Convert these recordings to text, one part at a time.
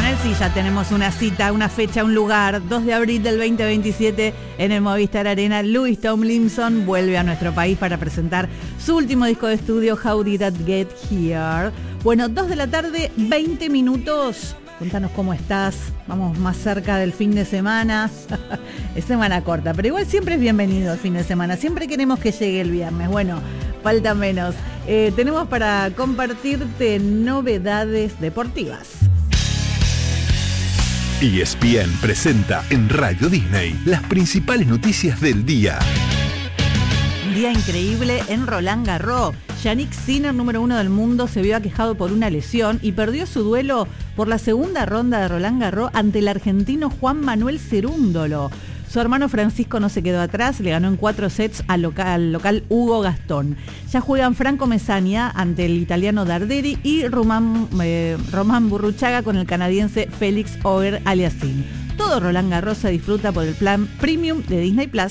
Lionel, sí, ya tenemos una cita, una fecha, un lugar. 2 de abril del 2027 en el Movistar Arena. Louis Tomlinson vuelve a nuestro país para presentar su último disco de estudio, How Did That Get Here. Bueno, 2 de la tarde, 20 minutos. Cuéntanos cómo estás. Vamos más cerca del fin de semana. Es semana corta, pero igual siempre es bienvenido el fin de semana. Siempre queremos que llegue el viernes. Bueno, falta menos. Tenemos para compartirte novedades deportivas. ESPN presenta en Radio Disney las principales noticias del día. Un día increíble en Roland Garros. Jannik Sinner, número 1 del mundo, se vio aquejado por una lesión y perdió su duelo por la segunda ronda de Roland Garros ante el argentino Juan Manuel Cerúndolo. Su hermano Francisco no se quedó atrás, le ganó en 4 sets al local Hugo Gastón. Ya juegan Franco Messagna ante el italiano Darderi y Román Burruchaga con el canadiense Félix Auger-Aliassime. Todo Roland Garros se disfruta por el plan Premium de Disney Plus.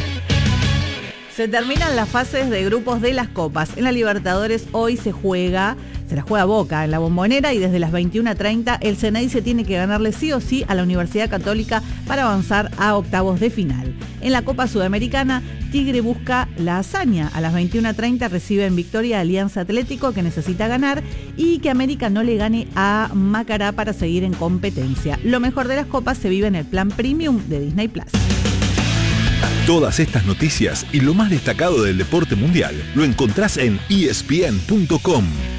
Se terminan las fases de grupos de las copas. En la Libertadores hoy se la juega Boca en la Bombonera y desde las 21:30 el Ceneice tiene que ganarle sí o sí a la Universidad Católica para avanzar a octavos de final. En la Copa Sudamericana, Tigre busca la hazaña. A las 21:30 recibe en victoria a Alianza Atlético, que necesita ganar, y que América no le gane a Macará para seguir en competencia. Lo mejor de las copas se vive en el plan Premium de Disney Plus. Todas estas noticias y lo más destacado del deporte mundial lo encontrás en ESPN.com.